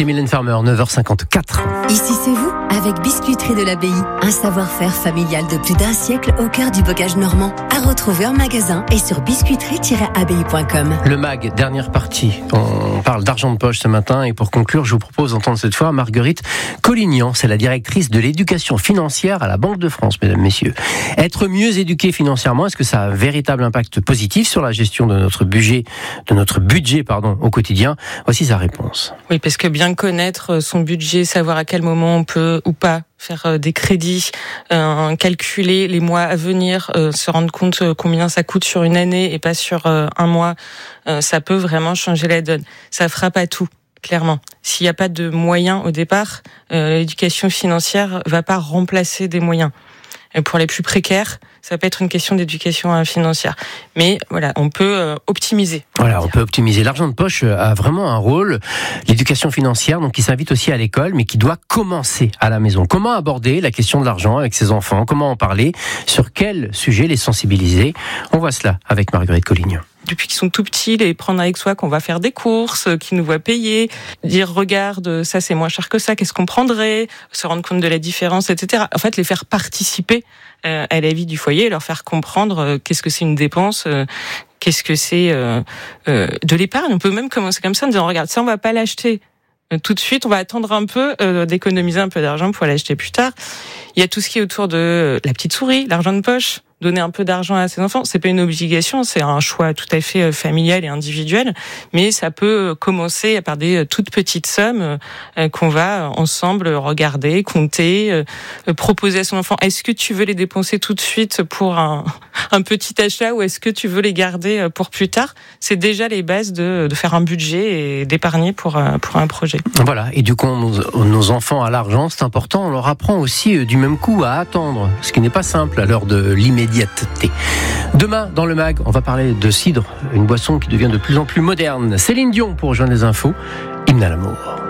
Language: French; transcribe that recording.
et Mylène Farmer, 9h54. Ici c'est vous, avec Biscuiterie de l'Abbaye. Un savoir-faire familial de plus d'un siècle au cœur du bocage normand. À retrouver en magasin et sur biscuiterie-abbaye.com. Le MAG, dernière partie. On parle d'argent de poche ce matin et pour conclure, je vous propose d'entendre cette fois Marguerite Collignan. C'est la directrice de l'éducation financière à la Banque de France, mesdames, messieurs. Être mieux éduqué financièrement, est-ce que ça a un véritable impact positif sur la gestion de notre budget, au quotidien? Voici sa réponse. Oui, parce que bien connaître son budget, savoir à quel moment on peut ou pas faire des crédits, calculer les mois à venir, se rendre compte combien ça coûte sur une année et pas sur un mois, ça peut vraiment changer la donne. Ça fera pas tout, clairement. S'il n'y a pas de moyens au départ, l'éducation financière va pas remplacer des moyens. Et pour les plus précaires, ça peut être une question d'éducation financière. Mais voilà, on peut optimiser. Voilà, on peut optimiser. L'argent de poche a vraiment un rôle. L'éducation financière, donc, qui s'invite aussi à l'école, mais qui doit commencer à la maison. Comment aborder la question de l'argent avec ses enfants? Comment en parler? Sur quel sujet les sensibiliser? On voit cela avec Marguerite Collignan. Depuis qu'ils sont tout petits, les prendre avec soi, qu'on va faire des courses, qu'ils nous voient payer, dire regarde, ça c'est moins cher que ça, qu'est-ce qu'on prendrait, se rendre compte de la différence, etc. En fait, les faire participer à la vie du foyer, leur faire comprendre qu'est-ce que c'est une dépense, qu'est-ce que c'est de l'épargne. On peut même commencer comme ça en disant regarde, ça on va pas l'acheter tout de suite, on va attendre un peu d'économiser un peu d'argent pour l'acheter plus tard. Il y a tout ce qui est autour de la petite souris, l'argent de poche. Donner un peu d'argent à ses enfants, c'est pas une obligation, c'est un choix tout à fait familial et individuel, mais ça peut commencer par des toutes petites sommes qu'on va ensemble regarder, compter, proposer à son enfant. Est-ce que tu veux les dépenser tout de suite pour un petit achat ou est-ce que tu veux les garder pour plus tard? C'est déjà les bases de faire un budget et d'épargner pour un projet. Voilà, et du coup, nos enfants à l'argent, c'est important, on leur apprend aussi du même coup à attendre, ce qui n'est pas simple à l'heure de l'immédiateté. Demain, dans le MAG, on va parler de cidre, une boisson qui devient de plus en plus moderne. Céline Dion pour rejoindre les infos. Hymne à l'amour.